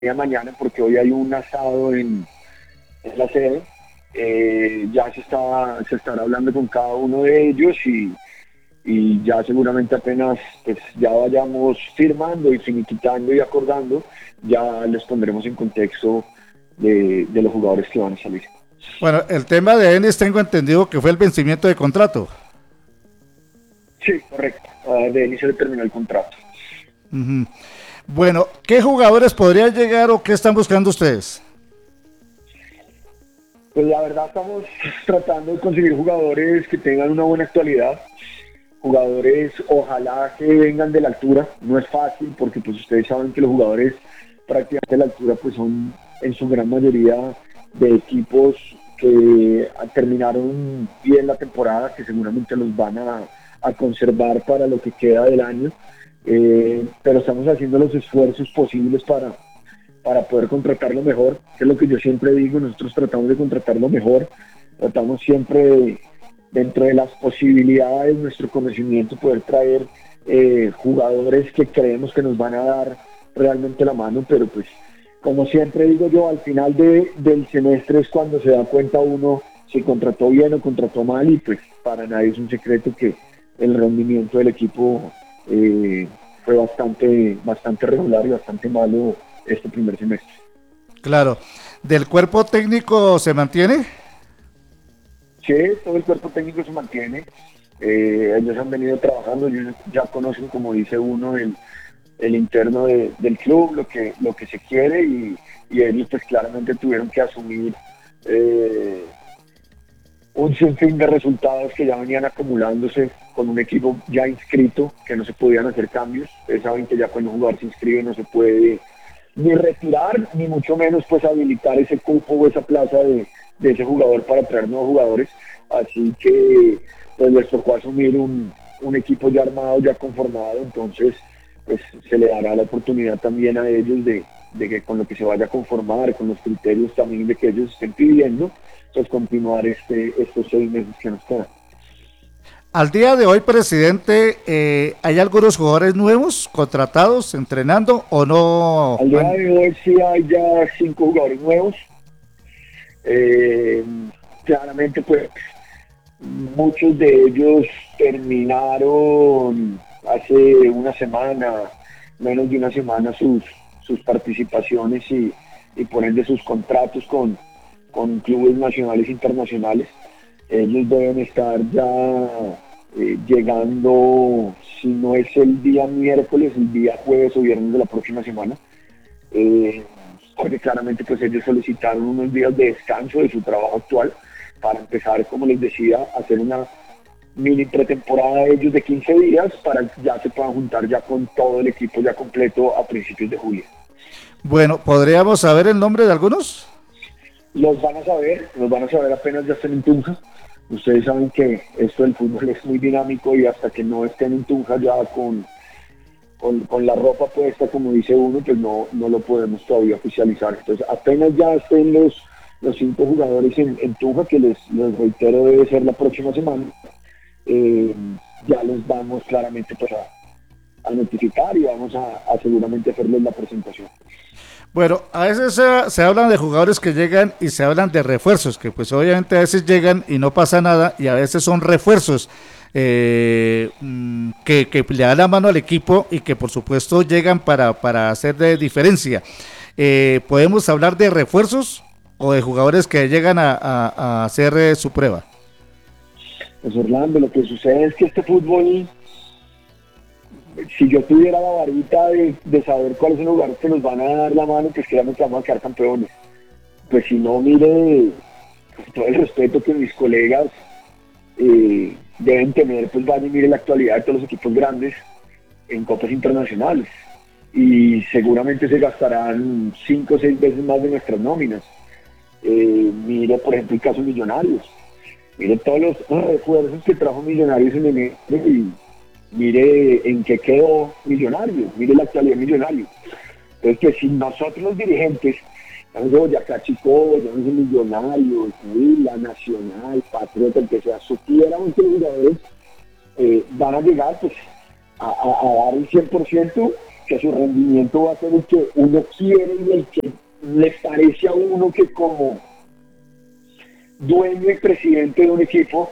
mañana, porque hoy hay un asado en la sede. Ya se estará hablando con cada uno de ellos y ya seguramente apenas pues ya vayamos firmando y finiquitando y acordando, ya les pondremos en contexto de los jugadores que van a salir. Bueno, el tema de Ennis tengo entendido que fue el vencimiento de contrato. Sí, correcto. De inicio se terminó el contrato. Ujú. Bueno, ¿qué jugadores podrían llegar o qué están buscando ustedes? Pues la verdad estamos tratando de conseguir jugadores que tengan una buena actualidad, jugadores ojalá que vengan de la altura. No es fácil porque pues ustedes saben que los jugadores prácticamente de la altura pues son en su gran mayoría de equipos que terminaron bien la temporada, que seguramente los van a conservar para lo que queda del año. Pero estamos haciendo los esfuerzos posibles para poder contratar lo mejor, que es lo que yo siempre digo. Nosotros tratamos de contratar lo mejor, tratamos siempre dentro de las posibilidades de nuestro conocimiento, poder traer jugadores que creemos que nos van a dar realmente la mano, pero pues como siempre digo yo, al final del semestre es cuando se da cuenta uno si contrató bien o contrató mal, y pues para nadie es un secreto que el rendimiento del equipo fue bastante regular y bastante malo este primer semestre. Claro, ¿del cuerpo técnico se mantiene? Sí, todo el cuerpo técnico se mantiene. Ellos han venido trabajando, ellos ya conocen, como dice uno, el interno del club, lo que se quiere, y ellos pues claramente tuvieron que asumir eh, un sinfín de resultados que ya venían acumulándose con un equipo ya inscrito, que no se podían hacer cambios. Ustedes saben que ya cuando un jugador se inscribe no se puede ni retirar, ni mucho menos pues habilitar ese cupo o esa plaza de ese jugador para traer nuevos jugadores. Así que pues les tocó asumir un equipo ya armado, ya conformado. Entonces pues se le dará la oportunidad también a ellos de que con lo que se vaya a conformar, con los criterios también de que ellos estén pidiendo, pues continuar estos 6 meses que nos quedan. Al día de hoy, presidente, ¿hay algunos jugadores nuevos contratados, entrenando o no? Al día de hoy sí hay ya 5 jugadores nuevos. Eh, Claramente pues muchos de ellos terminaron hace una semana, menos de una semana, sus participaciones y por ende sus contratos con clubes nacionales e internacionales. Ellos deben estar ya llegando, si no es el día miércoles, el día jueves o viernes de la próxima semana. Eh, Porque claramente pues ellos solicitaron unos días de descanso de su trabajo actual para empezar, como les decía, a hacer una mini pretemporada de ellos de 15 días para que ya se puedan juntar ya con todo el equipo ya completo a principios de julio. Bueno, ¿podríamos saber el nombre de algunos? Los van a saber apenas ya estén en Tunja. Ustedes saben que esto del fútbol es muy dinámico y hasta que no estén en Tunja ya con la ropa puesta, como dice uno, pues no lo podemos todavía oficializar. Entonces, apenas ya estén los 5 jugadores en Tunja, que les reitero debe ser la próxima semana, eh, ya los vamos claramente pues a notificar y vamos a seguramente hacerles la presentación. Bueno, a veces se hablan de jugadores que llegan y se hablan de refuerzos, que pues obviamente a veces llegan y no pasa nada y a veces son refuerzos que le dan la mano al equipo y que por supuesto llegan para hacer de diferencia. ¿Podemos hablar de refuerzos o de jugadores que llegan a hacer su prueba? Pues Orlando, lo que sucede es que este fútbol, si yo tuviera la varita de saber cuáles son los lugares que nos van a dar la mano, pues créanme que vamos a quedar campeones. Pues si no, mire, pues, todo el respeto que mis colegas deben tener, pues vaya y mire la actualidad de todos los equipos grandes en copas internacionales. Y seguramente se gastarán 5 o 6 veces más de nuestras nóminas. Mire, por ejemplo, el caso de Millonarios. Mire todos los refuerzos que trajo Millonarios en enero y mire en qué quedó Millonarios, mire la actualidad de Millonarios. Entonces, que si nosotros los dirigentes, llámese Boyacá Chico, llámese Millonarios, la Nacional, Patriota, el que sea, supiéramos que los jugadores van a llegar pues a dar el 100%, que su rendimiento va a ser el que uno quiere y el que le parece a uno que como dueño y presidente de un equipo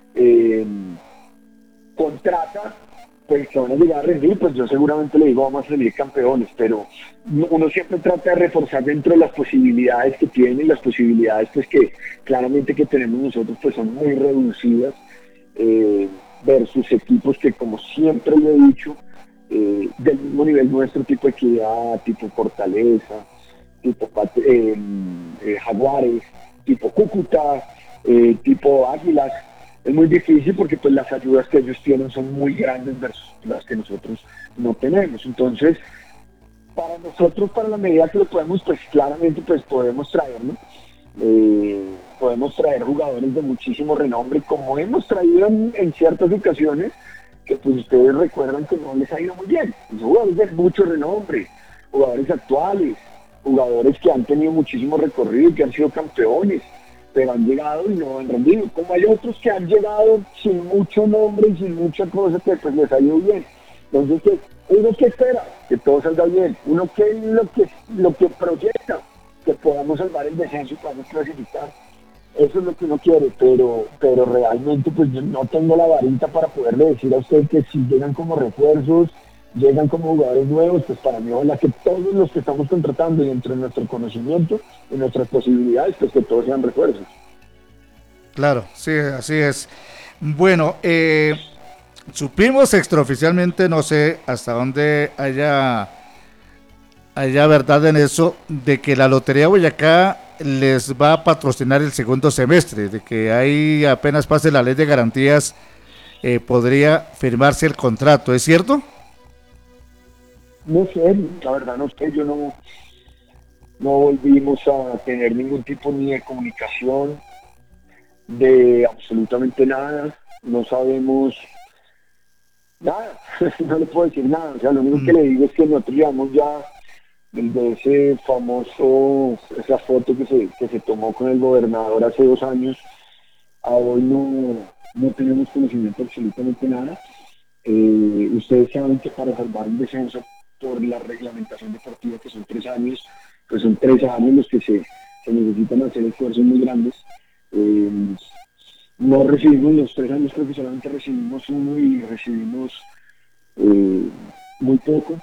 contrata, pues que van a llegar a rendir, pues yo seguramente le digo vamos a salir campeones, pero uno siempre trata de reforzar dentro de las posibilidades que tiene, y las posibilidades pues que claramente que tenemos nosotros pues son muy reducidas versus equipos que, como siempre lo he dicho, del mismo nivel nuestro, tipo Equidad, tipo Fortaleza, tipo Jaguares, tipo Cúcuta, tipo Águilas. Es muy difícil porque pues las ayudas que ellos tienen son muy grandes versus las que nosotros no tenemos. Entonces, para nosotros, para la medida que lo podemos, pues claramente pues podemos traerlo. Podemos traer jugadores de muchísimo renombre, como hemos traído en ciertas ocasiones, que pues ustedes recuerdan que no les ha ido muy bien. Son jugadores de mucho renombre, jugadores actuales, jugadores que han tenido muchísimo recorrido y que han sido campeones, pero han llegado y no han rendido. Como hay otros que han llegado sin mucho nombre y sin mucha cosa que pues les ha ido bien. Entonces, uno que espera que todo salga bien, uno que lo que proyecta que podamos salvar el descenso y podamos clasificar. Eso es lo que uno quiere, pero realmente pues yo no tengo la varita para poderle decir a usted que si llegan como refuerzos, llegan como jugadores nuevos, pues para mí ojalá que todos los que estamos contratando y dentro de nuestro conocimiento y nuestras posibilidades, pues que todos sean refuerzos. Claro, sí, así es. Bueno, supimos extraoficialmente, no sé hasta dónde haya verdad en eso, de que la Lotería Boyacá les va a patrocinar el segundo semestre, de que ahí apenas pase la ley de garantías podría firmarse el contrato, ¿es cierto? No sé, la verdad no sé, no volvimos a tener ningún tipo ni de comunicación, de absolutamente nada, no sabemos nada, no le puedo decir nada, o sea, lo único que le digo es que nosotros llevamos ya desde ese famoso, esa foto que se tomó con el gobernador hace 2 años, a hoy no tenemos conocimiento de absolutamente nada. Ustedes saben que para salvar un descenso por la reglamentación deportiva, que son 3 años, pues son 3 años los que se necesitan hacer esfuerzos muy grandes. No recibimos los 3 años, creo que solamente recibimos uno y recibimos muy poco.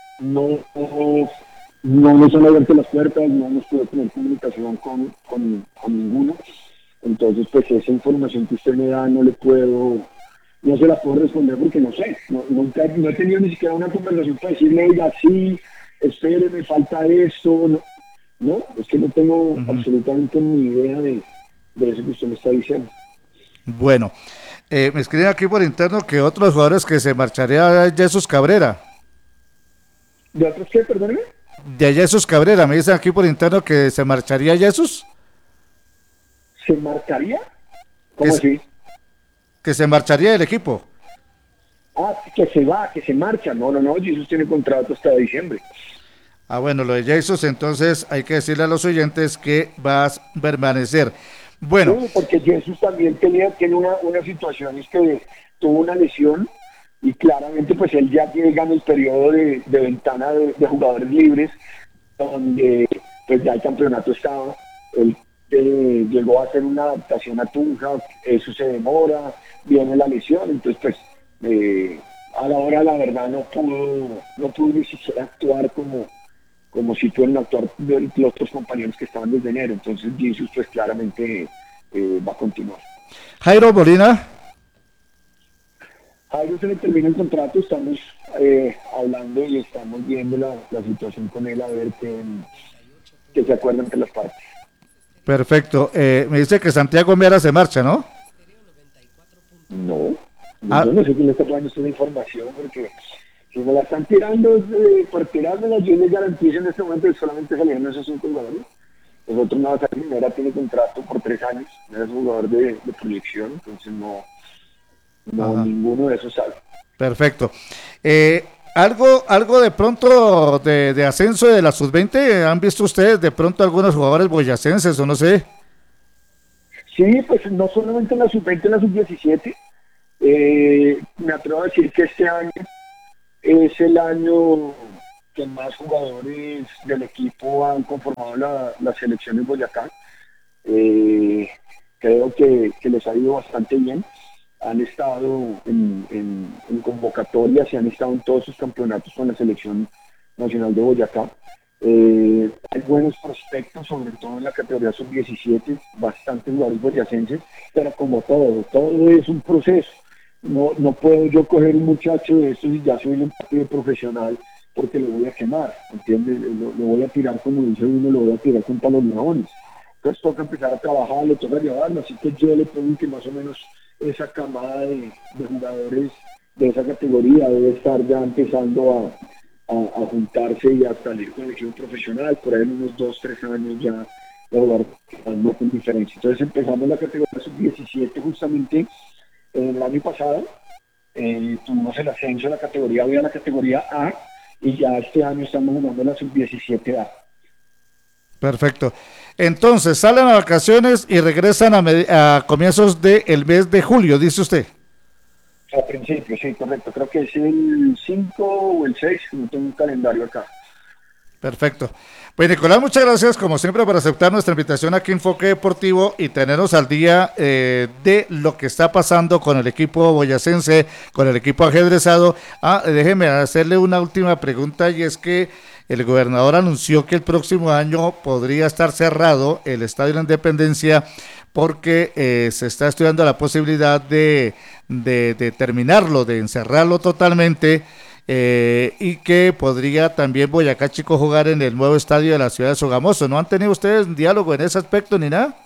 No nos han abierto las puertas, no hemos podido tener comunicación con ninguno. Entonces, pues esa información que usted me da no se la puedo responder porque no sé. No he tenido ni siquiera una conversación para decirle, oiga, sí, espere, me falta esto. No, es que no tengo absolutamente ni idea de eso que usted me está diciendo. Bueno, me escriben aquí por interno que otros jugadores que se marcharía Jesús Cabrera. ¿De otros qué, perdóneme? De Jesús Cabrera, me dicen aquí por interno que se marcharía Jesús. ¿Se marcaría? ¿Cómo así? Que se marcharía del equipo. Ah, que se va, que se marcha. No, Jesús tiene contrato hasta diciembre. Ah, bueno, lo de Jesús, entonces hay que decirle a los oyentes que va a permanecer. Bueno. Sí, porque Jesús también tiene una situación, es que tuvo una lesión y claramente pues él ya llega en el periodo de ventana de jugadores libres, donde pues ya el campeonato estaba, él llegó a hacer una adaptación a Tunja, eso se demora, viene la lesión, entonces pues a la hora la verdad no pudo ni siquiera actuar como si pueden actuar los otros compañeros que estaban desde enero, entonces Jesús pues claramente va a continuar. Jairo Molina. Jairo se le termina el contrato, estamos hablando y estamos viendo la situación con él a ver que se acuerdan entre las partes. Perfecto. Me dice que Santiago Mera se marcha, ¿no? No, yo no sé quién le está dando esta información, porque si me la están tirando por tirármela, yo les garantizo en este momento que solamente salieron esos 5 jugadores. Los otros no, Mera tiene contrato por 3 años, Mera es un jugador de proyección, entonces no ninguno de esos sale. Perfecto. Algo de pronto de ascenso de la sub-20, ¿han visto ustedes de pronto algunos jugadores boyacenses o no sé? Sí, pues no solamente en la sub-20, en la sub-17. Me atrevo a decir que este año es el año que más jugadores del equipo han conformado la selección de Boyacá. Creo que les ha ido bastante bien. Han estado en convocatorias y han estado en todos sus campeonatos con la selección nacional de Boyacá. Hay buenos prospectos, sobre todo en la categoría sub-17, bastantes jugadores boyacenses, pero como todo es un proceso. No puedo yo coger un muchacho de estos y ya subirle un partido profesional porque lo voy a quemar, ¿entiendes? Lo voy a tirar, como dice uno, lo voy a tirar contra los leones. Entonces toca empezar a trabajar, le toca llevarlo, así que yo le pongo que más o menos esa camada de jugadores de esa categoría debe estar ya empezando a juntarse y a salir con el equipo profesional, por ahí en unos 2-3 años ya de jugar con diferencia. Entonces empezamos la categoría sub-17 justamente el año pasado, tuvimos el ascenso de la categoría B a la categoría A y ya este año estamos jugando la sub-17A. Perfecto. Entonces, salen a vacaciones y regresan a comienzos del mes de julio, dice usted. A principio, sí, correcto. Creo que es el 5 o el 6, no tengo un calendario acá. Perfecto. Pues Nicolás, muchas gracias como siempre por aceptar nuestra invitación aquí en Enfoque Deportivo y tenernos al día de lo que está pasando con el equipo boyacense, con el equipo ajedrezado. Déjeme hacerle una última pregunta y es que el gobernador anunció que el próximo año podría estar cerrado el Estadio de la Independencia porque se está estudiando la posibilidad de terminarlo, de encerrarlo totalmente. Y que podría también Boyacá Chico jugar en el nuevo estadio de la ciudad de Sogamoso. ¿No han tenido ustedes un diálogo en ese aspecto ni nada?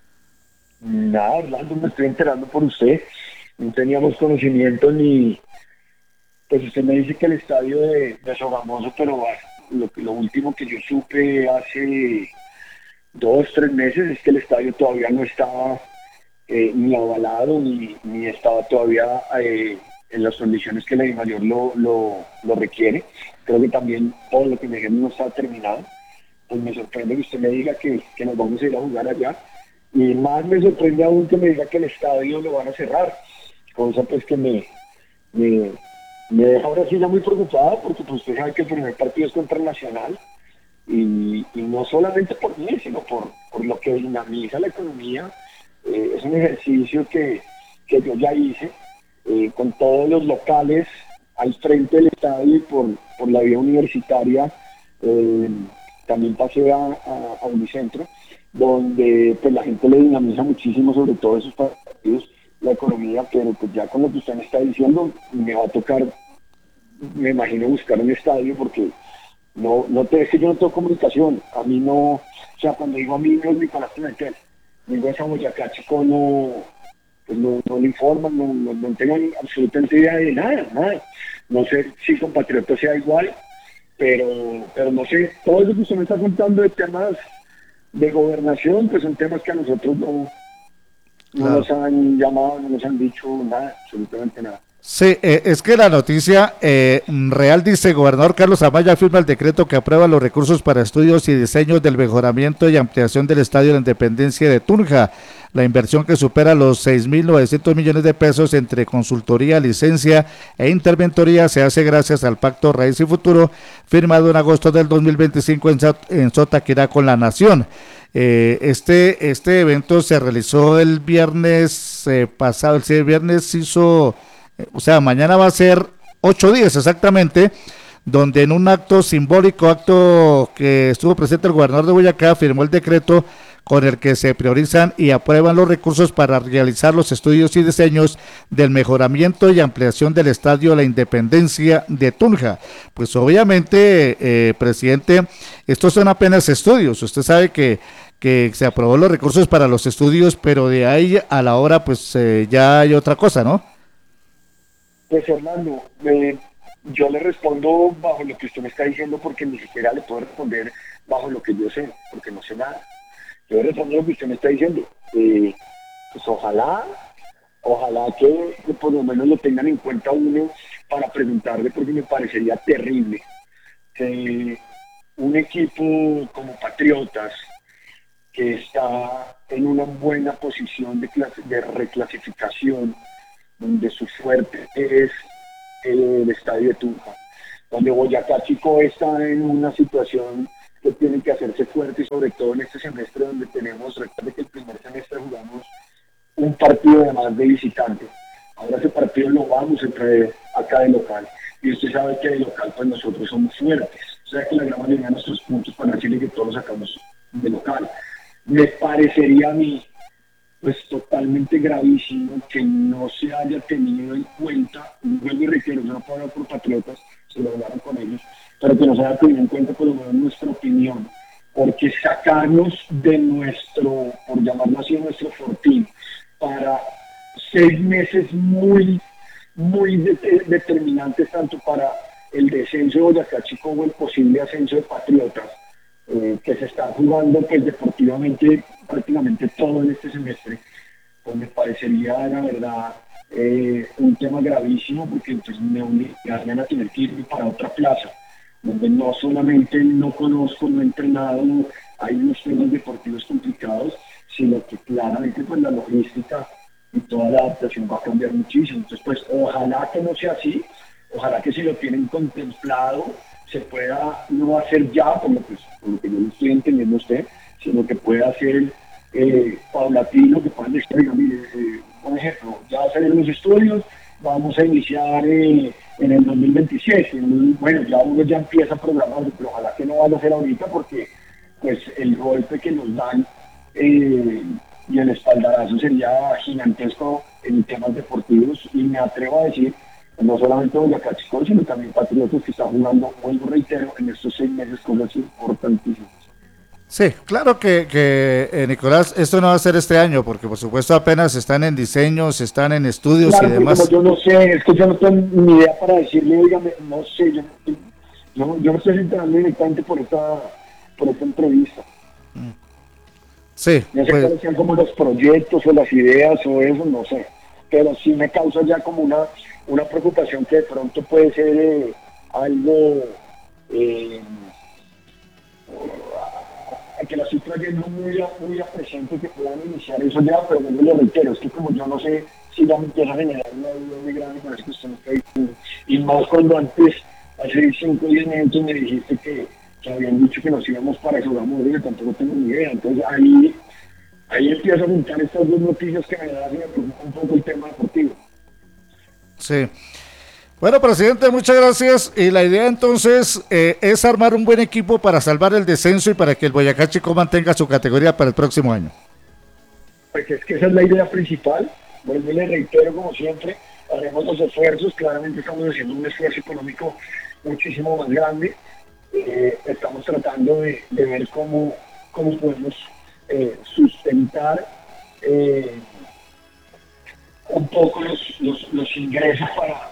Nada, Orlando, me estoy enterando por usted. No teníamos conocimiento ni... Pues usted me dice que el estadio de Sogamoso, pero lo último que yo supe hace 2-3 meses es que el estadio todavía no estaba ni avalado ni estaba todavía... en las condiciones que la DIMAYOR lo requiere. Creo que también todo lo que me dijeron no está terminado. Pues me sorprende que usted me diga que nos vamos a ir a jugar allá. Y más me sorprende aún que me diga que el estadio lo van a cerrar. Cosa pues que me deja ahora sí ya muy preocupada porque pues usted sabe que el primer partido es contra el Nacional. Y no solamente por mí, sino por lo que dinamiza la economía. Es un ejercicio que yo ya hice. Con todos los locales al frente del estadio y por la vía universitaria, también pasé a Unicentro, donde pues la gente le dinamiza muchísimo, sobre todo esos partidos, la economía, pero pues ya con lo que usted me está diciendo, me va a tocar, me imagino, buscar un estadio, porque es que yo no tengo comunicación, a mí no, o sea, cuando digo a mí no es Nicolás Pimentel, digo esa Boyacá Chico pues no le informan, no tengo absolutamente idea de nada. No sé si Compatriota sea igual, pero no sé, todo eso que usted me está contando de temas de gobernación, pues son temas que a nosotros no nos han llamado, no nos han dicho nada, absolutamente nada. Sí, es que la noticia real dice: gobernador Carlos Amaya firma el decreto que aprueba los recursos para estudios y diseños del mejoramiento y ampliación del Estadio de la Independencia de Tunja. La inversión, que supera los 6.900 millones de pesos entre consultoría, licencia e interventoría, se hace gracias al Pacto Raíz y Futuro, firmado en agosto del 2025 en Sotaquirá con la Nación. Este evento se realizó el viernes pasado. El viernes hizo... O sea, mañana va a ser 8 días exactamente, donde en un acto simbólico, acto que estuvo presente el gobernador de Boyacá, firmó el decreto con el que se priorizan y aprueban los recursos para realizar los estudios y diseños del mejoramiento y ampliación del Estadio La Independencia de Tunja. Pues obviamente, presidente, estos son apenas estudios. Usted sabe que se aprobó los recursos para los estudios, pero de ahí a la hora pues ya hay otra cosa, ¿no? Pues Orlando, yo le respondo bajo lo que usted me está diciendo porque ni siquiera le puedo responder bajo lo que yo sé, porque no sé nada. Yo le respondo lo que usted me está diciendo. Pues ojalá que por lo menos lo tengan en cuenta uno para preguntarle, porque me parecería terrible que un equipo como Patriotas, que está en una buena posición de reclasificación, donde su fuerte es el estadio de Tunja, donde Boyacá Chico está en una situación que tiene que hacerse fuerte, y sobre todo en este semestre donde recuerde que el primer semestre jugamos un partido de más de visitante. Ahora ese partido lo vamos a traer acá de local. Y usted sabe que de local pues nosotros somos fuertes. O sea que la gran mayoría de nuestros puntos para decirle que todos los sacamos de local. Me parecería a mí pues totalmente gravísimo que no se haya tenido en cuenta, vuelvo y reitero, yo no puedo hablar por Patriotas, se lo hablaron con ellos, pero que no se haya tenido en cuenta por lo menos nuestra opinión, porque sacarnos de nuestro, por llamarlo así, nuestro fortín, para 6 meses muy determinantes tanto para el descenso de Boyacá Chico como el posible ascenso de Patriotas, que se están jugando pues deportivamente prácticamente todo en este semestre, pues me parecería la verdad un tema gravísimo, porque entonces me obligarían a tener que irme para otra plaza, donde no solamente no conozco, no he entrenado, hay unos temas deportivos complicados, sino que claramente pues la logística y toda la adaptación va a cambiar muchísimo. Entonces pues ojalá que no sea así, ojalá que si lo tienen contemplado se pueda no hacer ya, por lo que yo no estoy entendiendo a usted, sino que pueda ser paulatino, que puedan decir, mire, por ejemplo, ya salieron los estudios, vamos a iniciar en el 2027, bueno, ya uno ya empieza a programar, pero ojalá que no vaya a ser ahorita, porque pues el golpe que nos dan y el espaldarazo sería gigantesco en temas deportivos, y me atrevo a decir, no solamente Boyacá Chico, sino también Patriotas, que está jugando, vuelvo reitero, en estos 6 meses cosas importantísimas. Sí, claro que Nicolás, esto no va a ser este año, porque por supuesto apenas están en diseños, están en estudios claro, y demás. Como yo no sé, es que yo no tengo ni idea para decirle, dígame, no sé, yo no estoy enterando directamente por esta entrevista. Sí, No sé cuáles sean como los proyectos o las ideas o eso, no sé, pero sí me causa ya como una preocupación que de pronto puede ser algo que la estoy trayendo muy a presente, que puedan iniciar eso ya, pero yo lo reitero, es que como yo no sé si ya me empieza a generar una duda muy grande con eso que usted me está diciendo, y más cuando antes, hace 5 o 10 minutos me dijiste que habían dicho que nos íbamos para eso, vamos, yo tampoco tengo ni idea, entonces ahí empiezo a juntar estas dos noticias que me dan y me preocupa un poco el tema deportivo. Sí. Bueno, presidente, muchas gracias. Y la idea entonces es armar un buen equipo para salvar el descenso y para que el Boyacá Chico mantenga su categoría para el próximo año. Pues es que esa es la idea principal. Bueno, le reitero, como siempre, haremos los esfuerzos. Claramente estamos haciendo un esfuerzo económico muchísimo más grande. Estamos tratando de ver cómo podemos sustentar un poco los ingresos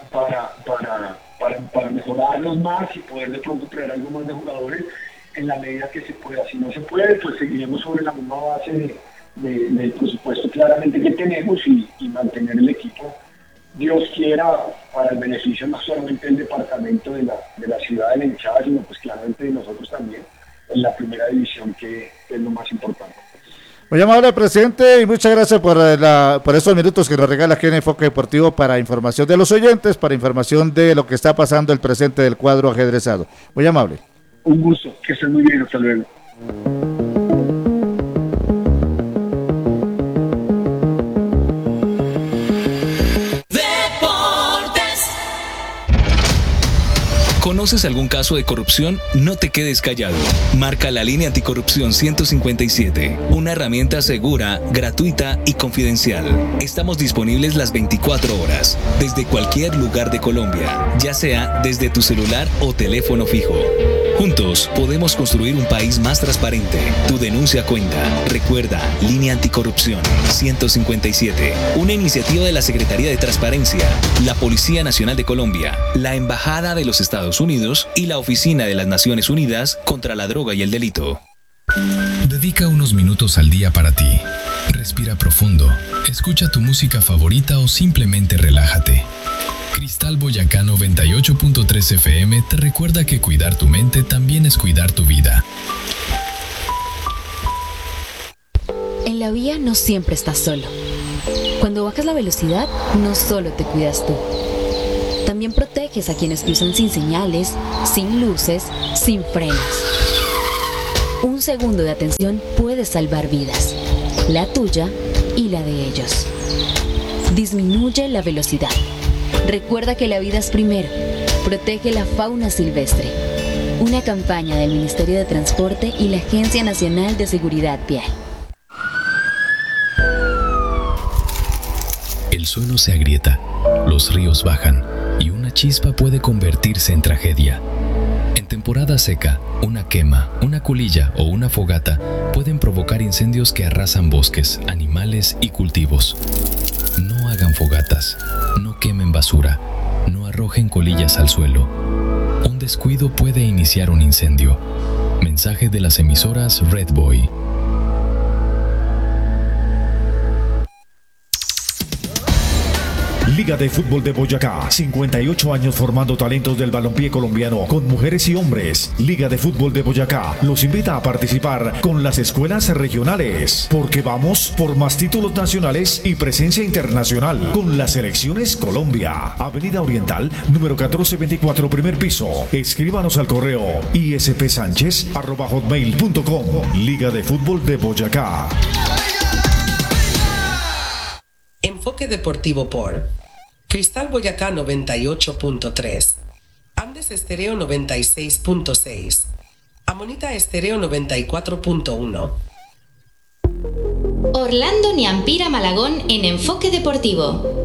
para mejorarlos más y poder de pronto traer algo más de jugadores en la medida que se pueda. Si no se puede, pues seguiremos sobre la misma base del presupuesto claramente que tenemos y mantener el equipo, Dios quiera, para el beneficio no solamente del departamento de la ciudad de la hinchada, sino pues claramente de nosotros también en la primera división, que es lo más importante. Muy amable, presidente, y muchas gracias por esos minutos que nos regala aquí en Enfoque Deportivo para información de los oyentes, para información de lo que está pasando el presente del cuadro ajedrezado. Muy amable. Un gusto, que estén muy bien, hasta luego. ¿Conoces algún caso de corrupción? No te quedes callado. Marca la línea anticorrupción 157, una herramienta segura, gratuita y confidencial. Estamos disponibles las 24 horas, desde cualquier lugar de Colombia, ya sea desde tu celular o teléfono fijo. Juntos podemos construir un país más transparente. Tu denuncia cuenta. Recuerda, Línea Anticorrupción 157, una iniciativa de la Secretaría de Transparencia, la Policía Nacional de Colombia, la Embajada de los Estados Unidos y la Oficina de las Naciones Unidas contra la Droga y el Delito. Dedica unos minutos al día para ti. Respira profundo, escucha tu música favorita o simplemente relájate. Cristal Boyacá 98.3 FM te recuerda que cuidar tu mente también es cuidar tu vida. En la vía no siempre estás solo. Cuando bajas la velocidad, no solo te cuidas tú. También proteges a quienes cruzan sin señales, sin luces, sin frenos. Un segundo de atención puede salvar vidas, la tuya y la de ellos. Disminuye la velocidad. Recuerda que la vida es primero. Protege la fauna silvestre. Una campaña del Ministerio de Transporte y la Agencia Nacional de Seguridad Vial. El suelo se agrieta, los ríos bajan y una chispa puede convertirse en tragedia. En temporada seca, una quema, una colilla o una fogata pueden provocar incendios que arrasan bosques, animales y cultivos. No hagan fogatas, no quemen basura, no arrojen colillas al suelo. Un descuido puede iniciar un incendio. Mensaje de las emisoras Red Boy. Liga de Fútbol de Boyacá, 58 años formando talentos del balompié colombiano con mujeres y hombres. Liga de Fútbol de Boyacá los invita a participar con las escuelas regionales, porque vamos por más títulos nacionales y presencia internacional con las selecciones Colombia. Avenida Oriental, número 1424, primer piso. Escríbanos al correo ispsanchez@hotmail.com. Liga de Fútbol de Boyacá. Enfoque deportivo por Cristal Boyacá 98.3, Andes Estéreo 96.6, Amonita Estéreo 94.1. Orlando Niampira Malagón en Enfoque Deportivo.